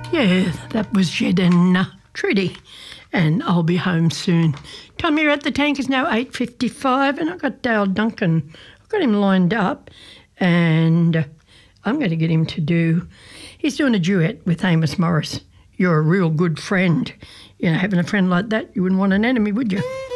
Yeah, that was Jed and Trudy, and I'll be home soon. Time here at the tank is now 8:55, and I've got Dale Duncan. I've got him lined up, and I'm going to get him to do... He's doing a duet with Amos Morris. You're a real good friend. You know, having a friend like that, you wouldn't want an enemy, would you?